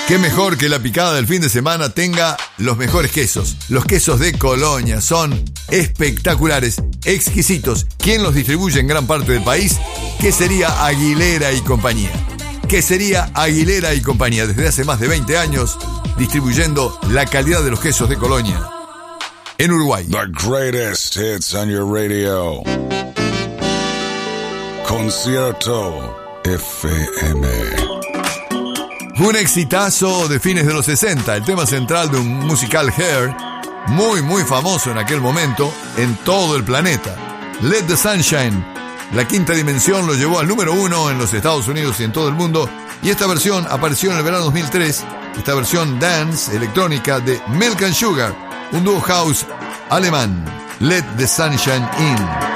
Qué mejor que la picada del fin de semana tenga los mejores quesos. Los quesos de Colonia son espectaculares, exquisitos. ¿Quién los distribuye en gran parte del país? Quesería Aguilera y Compañía. Quesería Aguilera y Compañía, desde hace más de 20 años, distribuyendo la calidad de los quesos de Colonia en Uruguay. The greatest hits on your radio. Concierto FM. Un exitazo de fines de los 60, el tema central de un musical Hair, muy famoso en aquel momento en todo el planeta. Let the Sunshine, la quinta dimensión, lo llevó al número 1 en los Estados Unidos y en todo el mundo, y esta versión apareció en el verano 2003, esta versión dance, electrónica de Milk and Sugar, un dúo house alemán. Let the Sunshine In.